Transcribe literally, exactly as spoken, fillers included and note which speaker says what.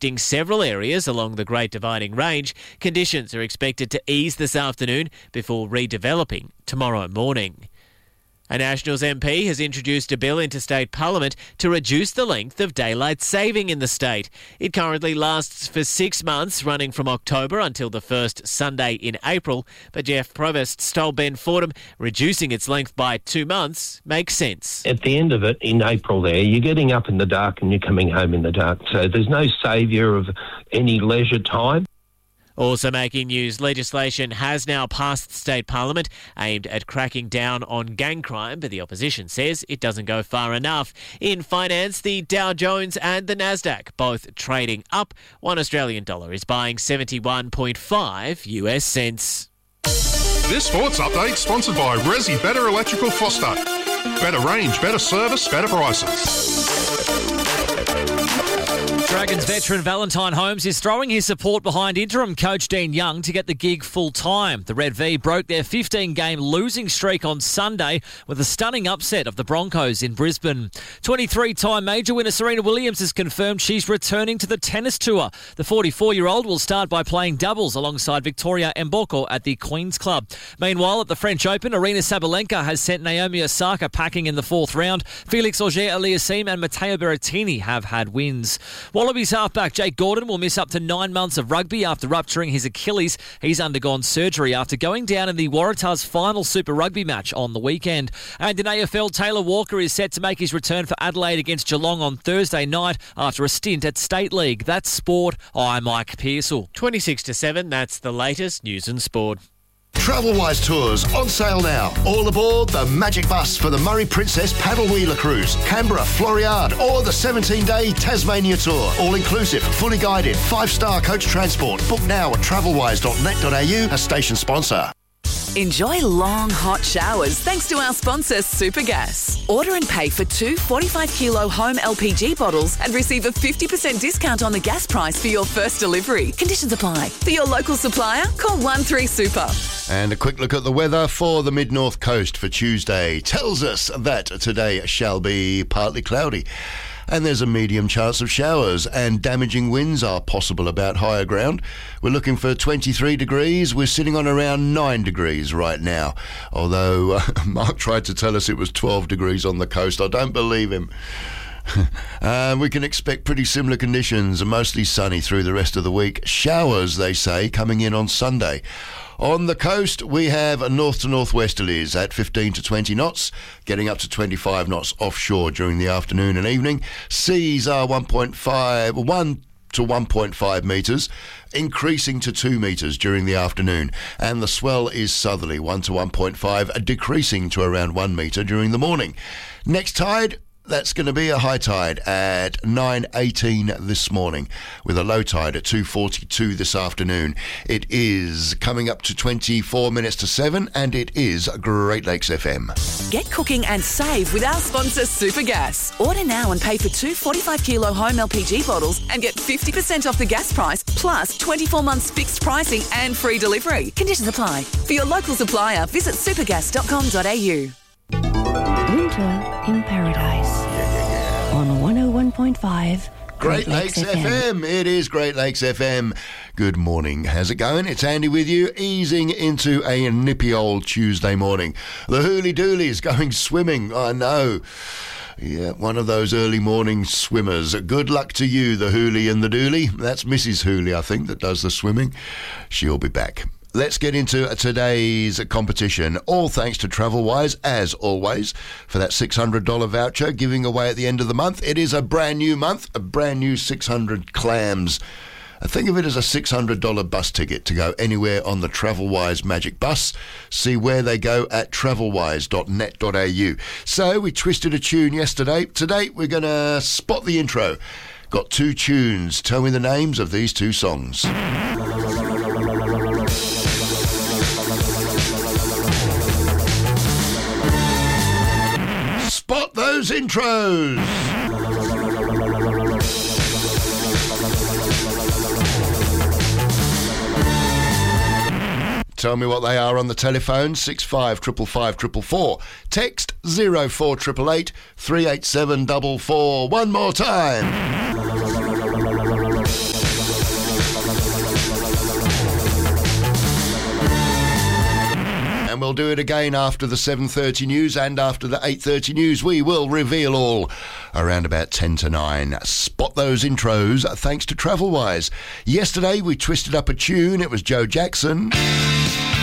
Speaker 1: affecting several areas along the Great Dividing Range. Conditions are expected to ease this afternoon before redeveloping tomorrow morning. A Nationals M P has introduced a bill into state parliament to reduce the length of daylight saving in the state. It currently lasts for six months, running from October until the first Sunday in April. But Jeff Provost told Ben Fordham reducing its length by two months makes sense.
Speaker 2: At the end of it, in April there, you're getting up in the dark and you're coming home in the dark. So there's no saviour of any leisure time.
Speaker 1: Also making news, legislation has now passed state parliament aimed at cracking down on gang crime, but the opposition says it doesn't go far enough. In finance, the Dow Jones and the Nasdaq both trading up. One Australian dollar is buying seventy-one point five U S cents.
Speaker 3: This sports update sponsored by Resi Better Electrical Foster. Better range, better service, better prices.
Speaker 4: Dragons veteran Valentine Holmes is throwing his support behind interim coach Dean Young to get the gig full-time. The Red V broke their fifteen-game losing streak on Sunday with a stunning upset of the Broncos in Brisbane. twenty-three-time major winner Serena Williams has confirmed she's returning to the tennis tour. The forty-four-year-old will start by playing doubles alongside Victoria Mboko at the Queen's Club. Meanwhile, at the French Open, Aryna Sabalenka has sent Naomi Osaka packing in the fourth round. Felix Auger-Aliassime and Matteo Berrettini have had wins. Wallabies halfback Jake Gordon will miss up to nine months of rugby after rupturing his Achilles. He's undergone surgery after going down in the Waratahs final Super Rugby match on the weekend. And in A F L, Taylor Walker is set to make his return for Adelaide against Geelong on Thursday night after a stint at State League. That's sport. I'm Mike Pearsall.
Speaker 1: twenty-six to seven, that's the latest news and sport.
Speaker 5: Travelwise Tours on sale now. All aboard the Magic Bus for the Murray Princess Paddle Wheeler Cruise, Canberra, Floriade, or the seventeen-day Tasmania Tour. All inclusive, fully guided, five-star coach transport. Book now at travelwise dot net dot a u, a station sponsor.
Speaker 6: Enjoy long, hot showers thanks to our sponsor, Supergas. Order and pay for two forty-five kilo home L P G bottles and receive a fifty percent discount on the gas price for your first delivery. Conditions apply. For your local supplier, call one three super.
Speaker 5: And a quick look at the weather for the mid-north coast for Tuesday tells us that today shall be partly cloudy. And there's a medium chance of showers, and damaging winds are possible about higher ground. We're looking for twenty-three degrees. We're sitting on around nine degrees right now. Although uh, Mark tried to tell us it was twelve degrees on the coast. I don't believe him. Um, we can expect pretty similar conditions, mostly sunny through the rest of the week. Showers, they say, coming in on Sunday. On the coast, we have a north to northwesterlies at fifteen to twenty knots, getting up to twenty-five knots offshore during the afternoon and evening. Seas are one point five, one to one point five metres, increasing to two metres during the afternoon. And the swell is southerly, one to one point five, decreasing to around one metre during the morning. Next tide, that's going to be a high tide at nine eighteen this morning, with a low tide at two forty-two this afternoon. It is coming up to twenty-four minutes to seven, and it is Great Lakes F M.
Speaker 6: Get cooking and save with our sponsor, Supergas. Order now and pay for two forty-five kilo home L P G bottles and get fifty percent off the gas price, plus twenty-four months fixed pricing and free delivery. Conditions apply. For your local supplier, visit supergas dot com dot a u.
Speaker 7: Winter in Paradise on one oh one point five
Speaker 5: Great Lakes, Lakes F M. F M. It is Great Lakes F M. Good morning. How's it going? It's Andy with you, easing into a nippy old Tuesday morning. The Hooly Doolies going swimming. I know. Yeah, one of those early morning swimmers. Good luck to you, the Hooly and the Dooley. That's Missus Hooly, I think, that does the swimming. She'll be back. Let's get into today's competition. All thanks to Travelwise, as always, for that six hundred dollars voucher giving away at the end of the month. It is a brand new month, a brand new six hundred clams. Think of it as a six hundred dollars bus ticket to go anywhere on the Travelwise Magic Bus. See where they go at travelwise dot net dot a u. So we twisted a tune yesterday. Today we're going to spot the intro. Got two tunes. Tell me the names of these two songs. Spot those intros. Tell me what they are on the telephone, six five five five five four four. Text zero four eight eight eight three eight seven four four. One more time. I'll do it again after the seven thirty news and after the eight thirty news. We will reveal all around about ten to nine. Spot those intros thanks to Travelwise. Yesterday we twisted up a tune. It was Joe Jackson.